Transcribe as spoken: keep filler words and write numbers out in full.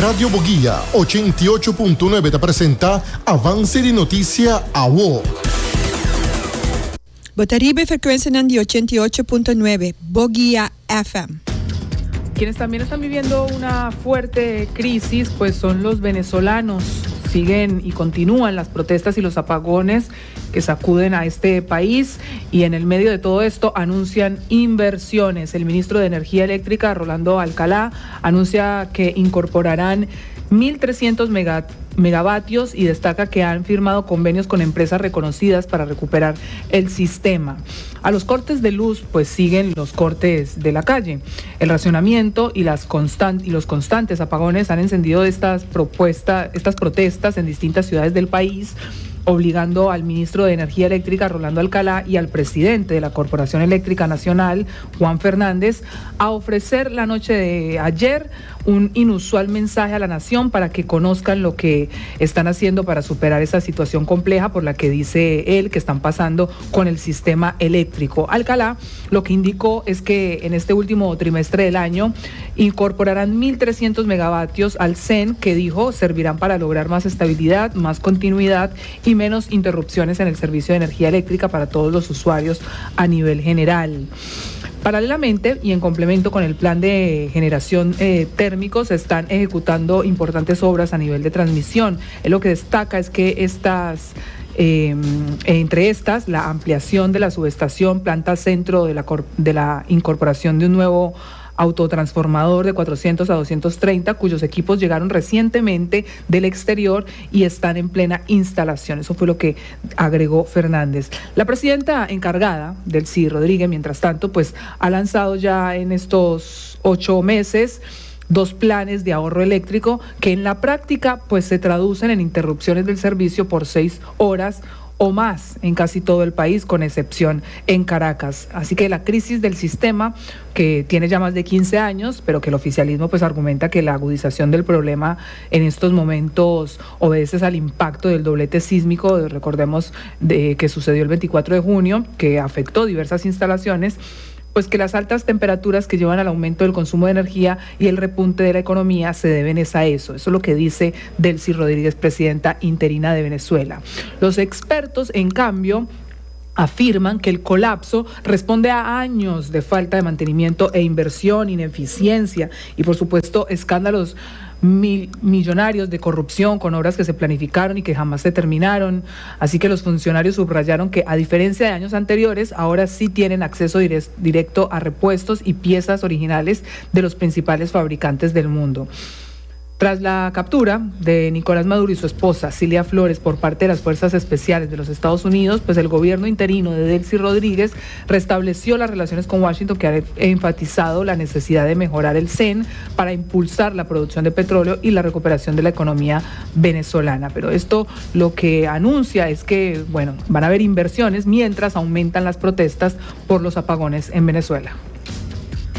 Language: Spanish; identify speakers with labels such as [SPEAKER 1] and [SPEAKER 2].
[SPEAKER 1] Radio Boguía ochenta y ocho punto nueve te presenta Avance de Noticia a W O.
[SPEAKER 2] Botaribe frecuencia Nandi ochenta y ocho punto nueve, Boguía F M.
[SPEAKER 3] Quienes también están viviendo una fuerte crisis, pues son los venezolanos. Siguen y continúan las protestas y los apagones que sacuden a este país, y en el medio de todo esto anuncian inversiones. El ministro de Energía Eléctrica, Rolando Alcalá, anuncia que incorporarán mil trescientos megavatios y destaca que han firmado convenios con empresas reconocidas para recuperar el sistema. A los cortes de luz, pues siguen los cortes de la calle. El racionamiento y, las constant- y los constantes apagones han encendido estas, propuestas, estas protestas en distintas ciudades del país, obligando al ministro de Energía Eléctrica, Rolando Alcalá, y al presidente de la Corporación Eléctrica Nacional, Juan Fernández, a ofrecer la noche de ayer un inusual mensaje a la nación para que conozcan lo que están haciendo para superar esa situación compleja por la que dice él que están pasando con el sistema eléctrico. Alcalá lo que indicó es que en este último trimestre del año incorporarán mil trescientos megavatios al C E N, que dijo servirán para lograr más estabilidad, más continuidad y menos interrupciones en el servicio de energía eléctrica para todos los usuarios a nivel general. Paralelamente, y en complemento con el plan de generación eh, térmico, se están ejecutando importantes obras a nivel de transmisión. Él lo que destaca es que estas... Eh, entre estas, la ampliación de la subestación planta centro de la, de la incorporación de un nuevo autotransformador de cuatrocientos a doscientos treinta, cuyos equipos llegaron recientemente del exterior y están en plena instalación. Eso fue lo que agregó Fernández. La presidenta encargada del C I, Rodríguez, mientras tanto, pues ha lanzado ya en estos ocho meses dos planes de ahorro eléctrico que en la práctica pues se traducen en interrupciones del servicio por seis horas o más en casi todo el país, con excepción en Caracas. Así que la crisis del sistema, que tiene ya más de quince años, pero que el oficialismo pues argumenta que la agudización del problema en estos momentos obedece al impacto del doblete sísmico, recordemos, de, que sucedió el veinticuatro de junio, que afectó diversas instalaciones, pues que las altas temperaturas que llevan al aumento del consumo de energía y el repunte de la economía se deben es a eso. Eso es lo que dice Delcy Rodríguez, presidenta interina de Venezuela. Los expertos, en cambio, afirman que el colapso responde a años de falta de mantenimiento e inversión, ineficiencia y, por supuesto, escándalos Mil, millonarios de corrupción con obras que se planificaron y que jamás se terminaron. Así que los funcionarios subrayaron que, a diferencia de años anteriores, ahora sí tienen acceso dire- directo a repuestos y piezas originales de los principales fabricantes del mundo. Tras la captura de Nicolás Maduro y su esposa, Cilia Flores, por parte de las Fuerzas Especiales de los Estados Unidos, pues el gobierno interino de Delcy Rodríguez restableció las relaciones con Washington, que ha enfatizado la necesidad de mejorar el C E N para impulsar la producción de petróleo y la recuperación de la economía venezolana. Pero esto lo que anuncia es que, bueno, van a haber inversiones mientras aumentan las protestas por los apagones en Venezuela.